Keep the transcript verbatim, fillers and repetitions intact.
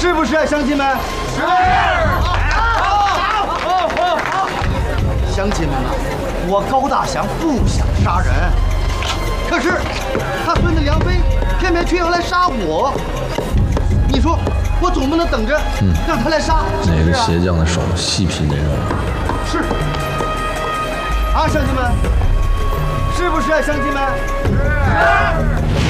是不是啊，乡亲们？是。乡亲们呐，我高大祥不想杀人，可是他孙子梁飞偏偏却要来杀我。你说我总不能等着让他来杀？ 哪个鞋匠的手细皮嫩肉？ 是。啊，乡亲们，是不是啊，乡亲们？是。